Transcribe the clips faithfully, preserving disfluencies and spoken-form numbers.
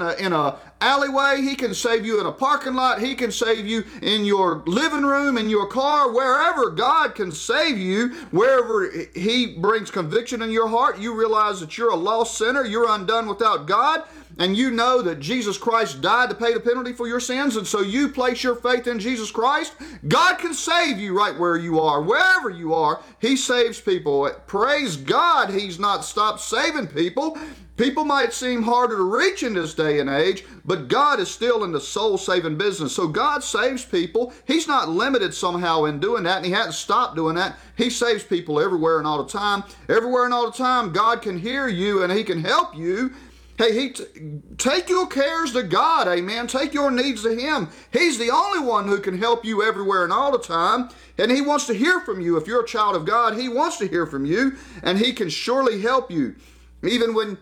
in a, in a alleyway. He can save you in a parking lot. He can save you in your living room, in your car, wherever God can save you. Wherever he brings conviction in your heart, you realize that you're a lost sinner. You're undone without God. And you know that Jesus Christ died to pay the penalty for your sins, and so you place your faith in Jesus Christ. God can save you right where you are, wherever you are. He saves people. Praise God, he's not stopped saving people. People might seem harder to reach in this day and age, but God is still in the soul-saving business. So God saves people. He's not limited somehow in doing that, and he hasn't stopped doing that. He saves people everywhere and all the time. Everywhere and all the time, God can hear you, and he can help you. Hey, he t- take your cares to God, amen. Take your needs to him. He's the only one who can help you everywhere and all the time. And he wants to hear from you. If you're a child of God, he wants to hear from you. And he can surely help you. Even when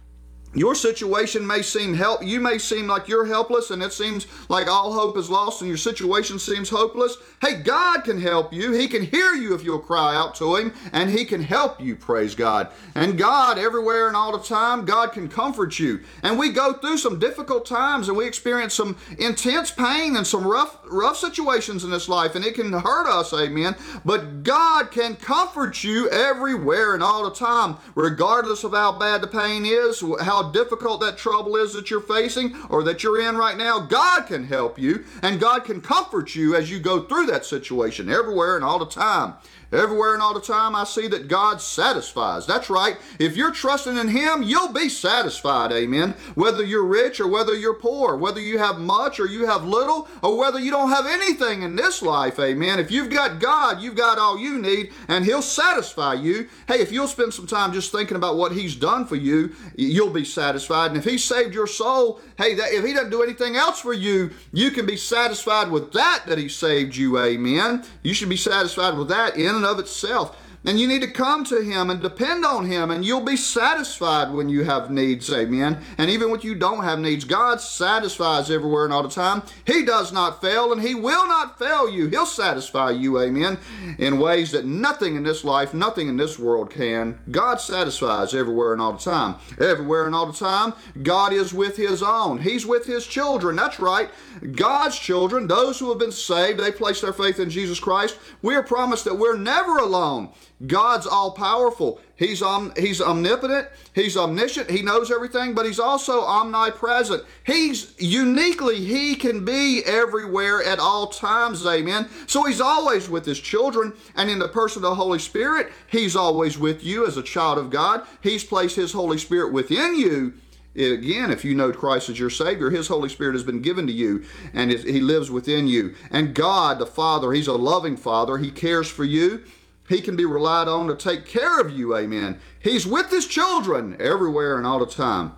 your situation may seem help, you may seem like you're helpless and it seems like all hope is lost and your situation seems hopeless. Hey, God can help you. He can hear you if you'll cry out to him, and he can help you, praise God. And God, everywhere and all the time, God can comfort you. And we go through some difficult times and we experience some intense pain and some rough, rough situations in this life, and it can hurt us, amen. But God can comfort you everywhere and all the time, regardless of how bad the pain is, how difficult that trouble is that you're facing or that you're in right now. God can help you, and God can comfort you as you go through that situation everywhere and all the time. Everywhere and all the time, I see that God satisfies. That's right. If you're trusting in him, you'll be satisfied, amen. Whether you're rich or whether you're poor, whether you have much or you have little, or whether you don't have anything in this life, amen. If you've got God, you've got all you need, and he'll satisfy you. Hey, if you'll spend some time just thinking about what he's done for you, you'll be satisfied. And if he saved your soul, hey, that, if he doesn't do anything else for you, you can be satisfied with that, that he saved you, amen. You should be satisfied with that in and of itself. And you need to come to him and depend on him, and you'll be satisfied when you have needs, amen. And even when you don't have needs, God satisfies everywhere and all the time. He does not fail, and he will not fail you. He'll satisfy you, amen, in ways that nothing in this life, nothing in this world can. God satisfies everywhere and all the time. Everywhere and all the time, God is with his own. He's with his children. That's right. God's children, those who have been saved, they place their faith in Jesus Christ. We are promised that we're never alone. God's all-powerful. He's um, he's omnipotent. He's omniscient. He knows everything, but he's also omnipresent. He's uniquely, he can be everywhere at all times, amen. So he's always with his children, and in the person of the Holy Spirit, he's always with you as a child of God. He's placed his Holy Spirit within you. Again, if you know Christ as your Savior, his Holy Spirit has been given to you, and he lives within you. And God, the Father, he's a loving Father. He cares for you. He can be relied on to take care of you, amen. He's with his children everywhere and all the time.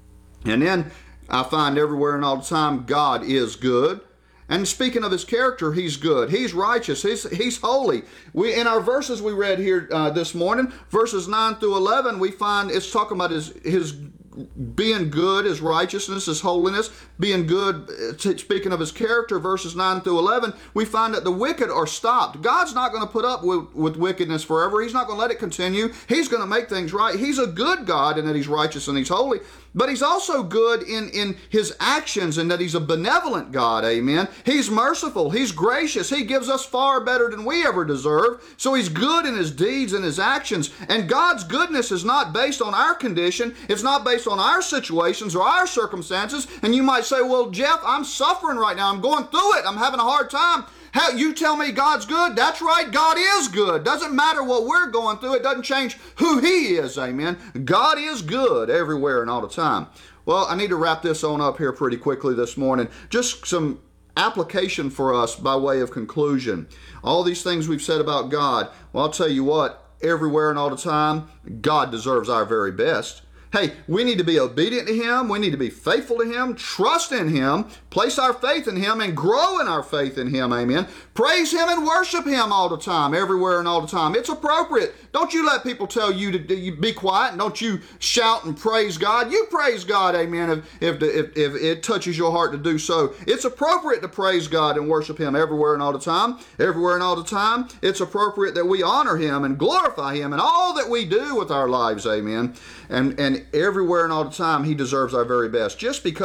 And then I find everywhere and all the time, God is good. And speaking of his character, he's good. He's righteous. He's, he's holy. We, in our verses we read here uh, this morning, verses nine through eleven, we find it's talking about his, his being good, his righteousness, his holiness, being good, speaking of his character, verses nine through eleven, we find that the wicked are stopped. God's not going to put up with, with wickedness forever. He's not going to let it continue. He's going to make things right. He's a good God in that he's righteous and he's holy, but he's also good in, in his actions and that he's a benevolent God, amen. He's merciful. He's gracious. He gives us far better than we ever deserve. So he's good in his deeds and his actions. And God's goodness is not based on our condition. It's not based on our situations or our circumstances. And you might say, well, Jeff, I'm suffering right now. I'm going through it. I'm having a hard time. How, you tell me God's good? That's right, God is good. Doesn't matter what we're going through. It doesn't change who he is, amen. God is good everywhere and all the time. Well, I need to wrap this on up here pretty quickly this morning. Just some application for us by way of conclusion. All these things we've said about God, well, I'll tell you what, everywhere and all the time, God deserves our very best. Hey, we need to be obedient to him. We need to be faithful to him, trust in him, place our faith in him, and grow in our faith in him, amen. Praise him and worship him all the time, everywhere and all the time. It's appropriate. Don't you let people tell you to be quiet, and don't you shout and praise God. You praise God, amen, if, if, if, if it touches your heart to do so. It's appropriate to praise God and worship him everywhere and all the time. Everywhere and all the time, it's appropriate that we honor him and glorify him in all that we do with our lives, amen. And, and everywhere and all the time, he deserves our very best. Just because